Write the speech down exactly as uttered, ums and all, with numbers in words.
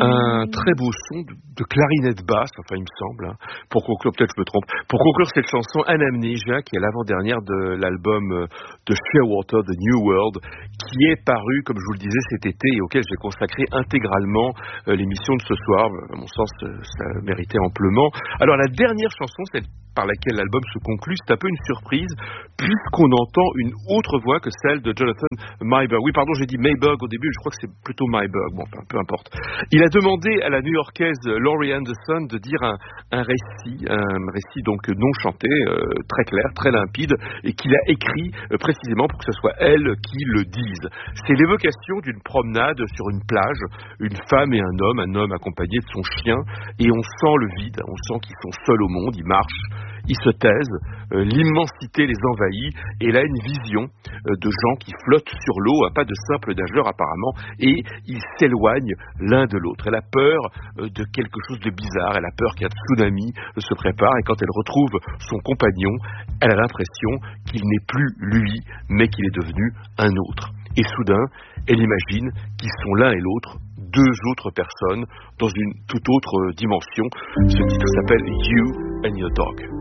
un très beau son de, de clarinette basse, enfin il me semble, hein, pour conclure, peut-être je me trompe, pour conclure cette chanson Anamnesia, qui est l'avant-dernière de l'album euh, de Shearwater, The New World, qui est paru, comme je vous le disais, cet été et auquel j'ai consacré intégralement euh, l'émission de ce soir. À mon sens, euh, ça méritait amplement. Alors la dernière chanson, celle par laquelle l'album se conclut, c'est un peu une surprise, puisqu'on entend une autre voix que celle de Jonathan Meiberg. Oui, pardon, j'ai dit Meiberg au début, je crois que c'est plutôt Meiberg, bon, enfin, peu importe. Il a demandé à la New-Yorkaise Laurie Anderson de dire un, un récit, un récit donc non chanté, euh, très clair, très limpide, et qu'il a écrit euh, précisément pour que ce soit elle qui le dise. C'est l'évocation d'une promenade sur une plage, une femme et un homme, un homme accompagné de son chien, et on sent le vide, on sent qu'ils sont seuls au monde, ils marchent, ils se taisent, euh, l'immensité les envahit, et là une vision euh, de gens qui flottent sur l'eau, à pas de simples nageurs apparemment, et ils s'éloignent l'un de l'autre. Elle a peur euh, de quelque chose de bizarre, elle a peur qu'un tsunami euh, se prépare, et quand elle retrouve son compagnon, elle a l'impression qu'il n'est plus lui, mais qu'il est devenu un autre. Et soudain, elle imagine qu'ils sont l'un et l'autre deux autres personnes dans une toute autre dimension. Ce titre s'appelle You and Your Dog.